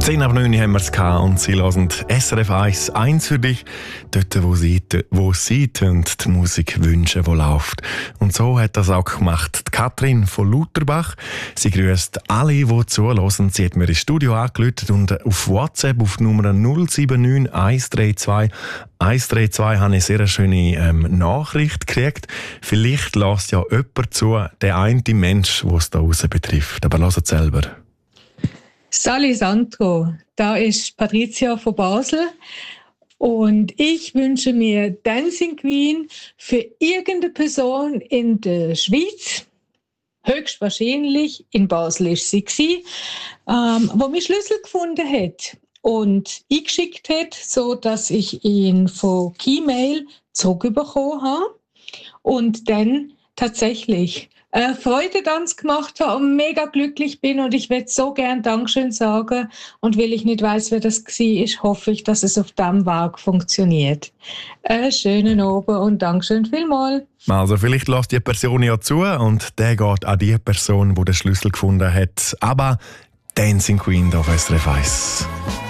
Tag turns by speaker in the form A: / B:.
A: 10 ab 9 haben wir es gehabt und sie hören SRF 1 für dich, dort wo sie die Musik wünschen, die läuft. Und so hat das auch gemacht die Katrin von Lutherbach. Sie grüßt alle, die zuhören. Sie hat mir ins Studio angerufen und auf WhatsApp auf die Nummer 079 132 132 habe ich eine sehr schöne Nachricht gekriegt. Vielleicht lässt ja jemand zu, der eine Mensch, der es da raus betrifft. Aber hört selber.
B: Sali Sandro, da ist Patricia von Basel und ich wünsche mir Dancing Queen für irgendeine Person in der Schweiz. Höchstwahrscheinlich in Basel ist sie gewesen, wo mir Schlüssel gefunden hat und eingeschickt hat, so dass ich ihn von Keymail zurückbekommen habe und dann tatsächlich Freudetanz gemacht habe und mega glücklich bin und ich würde so gern Dankeschön sagen und weil ich nicht weiss, wer das war, hoffe ich, dass es auf diesem Weg funktioniert. Schönen Abend und Dankeschön vielmals.
A: Also vielleicht lässt die Person ja zu und der geht an die Person, die den Schlüssel gefunden hat. Aber Dancing Queen auf SRF 1.